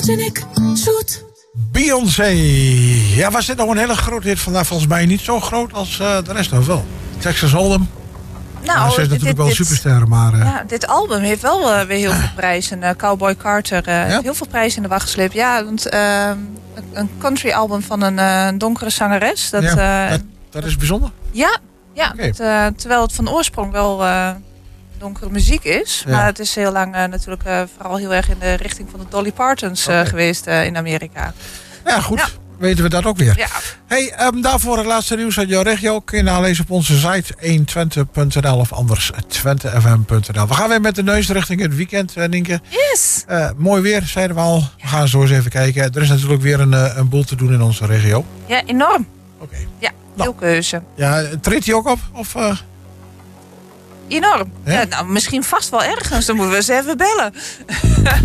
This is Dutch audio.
Zinnig, zoet. Beyoncé. Ja, was dit nog een hele grote hit vandaag? Volgens mij niet zo groot als de rest of wel. Texas Hold'em. Nou, ze is natuurlijk wel een superster, maar... Ja, dit album heeft wel weer heel veel prijzen. Cowboy Carter, heel veel prijzen in de wacht gesleept. Ja, want een country album van een donkere zangeres. Dat is bijzonder. Ja, Okay. terwijl het van oorsprong wel donkere muziek is. Ja. Maar het is heel lang natuurlijk vooral heel erg in de richting van de Dolly Partons geweest in Amerika. Ja, goed. Ja. Weten we dat ook weer. Ja. Hey, daarvoor het laatste nieuws uit jouw regio. Kun je nalezen op onze site 120.nl of anders twentefm.nl. We gaan weer met de neus richting het weekend, Nienke. Yes! Mooi weer, zeiden we al. We gaan zo eens even kijken. Er is natuurlijk weer een boel te doen in onze regio. Ja, enorm. Oké. Ja, veel keuze. Ja, treedt hij ook op? Of, Enorm. Ja? Ja, nou, misschien vast wel ergens. Dan moeten we eens even bellen.